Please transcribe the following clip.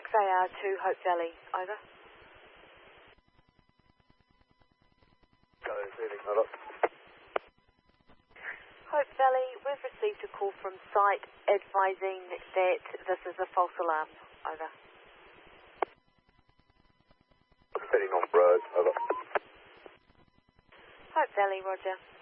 6AR to Hope Valley, over. Go, moving, hold up. Hope Valley, we've received a call from site advising that this is a false alarm, over. Heading on road, over. Hope Valley, roger.